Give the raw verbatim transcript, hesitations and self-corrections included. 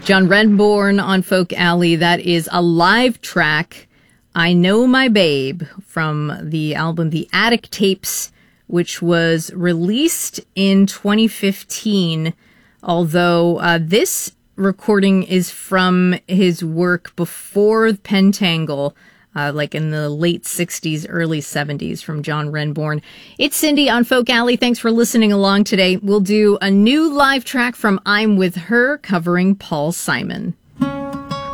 John Renbourn on Folk Alley. That is a live track, I Know My Babe, from the album The Attic Tapes, which was released in twenty fifteen, although uh, this recording is from his work before Pentangle, uh, like in the late sixties, early seventies, from John Renbourn. It's Cindy on Folk Alley. Thanks for listening along today. We'll do a new live track from I'm With Her covering Paul Simon.